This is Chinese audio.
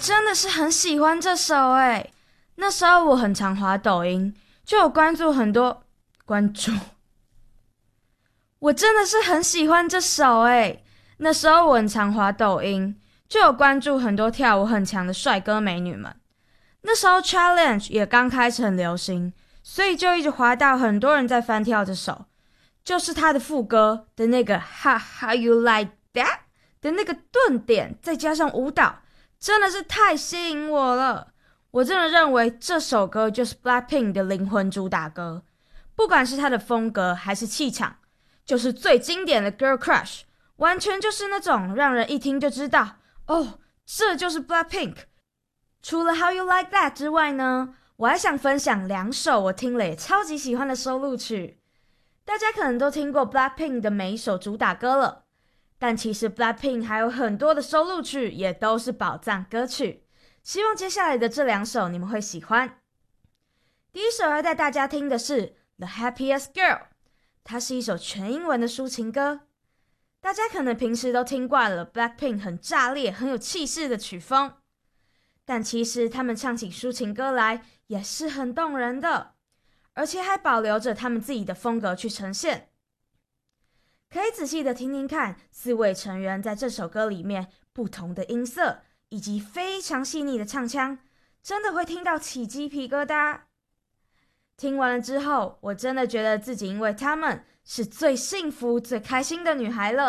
真的是很喜欢这首诶，那时候我很常滑抖音，就有关注很多观众。我真的是很喜欢这首诶，那时候我很常滑抖音，就有关注很多跳舞很强的帅哥美女们。那时候 Challenge 也刚开始很流行，所以就一直滑到很多人在翻跳这首，就是他的副歌的那个 How you like that 的那个顿点，再加上舞蹈，真的是太吸引我了。我真的认为这首歌就是 BLACKPINK 的灵魂主打歌，不管是他的风格还是气场，就是最经典的 Girl Crush， 完全就是那种让人一听就知道，哦，这就是 BLACKPINK。除了 How You Like That 之外呢，我还想分享2首我听了也超级喜欢的收录曲。大家可能都听过 BLACKPINK 的每一首主打歌了，但其实 BLACKPINK 还有很多的收录曲也都是宝藏歌曲。希望接下来的这2首你们会喜欢。第一首要带大家听的是 The Happiest Girl， 它是一首全英文的抒情歌。大家可能平时都听惯了 BLACKPINK 很炸裂很有气势的曲风，但其实他们唱起抒情歌来也是很动人的，而且还保留着他们自己的风格去呈现。可以仔细的听听看4位成员在这首歌里面不同的音色，以及非常细腻的唱腔，真的会听到起鸡皮疙瘩。听完了之后，我真的觉得自己因为他们是最幸福最开心的女孩了。